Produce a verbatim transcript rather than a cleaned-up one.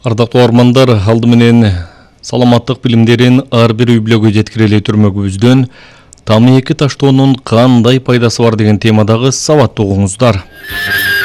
Ардактуу армандар, алды менен саламаттык билимдерин ар бир үй бүлөгө жеткирели түрмөгүбүздөн тамаки таштоонун кандай пайдасы бар деген темадагы сабатты угуңуздар.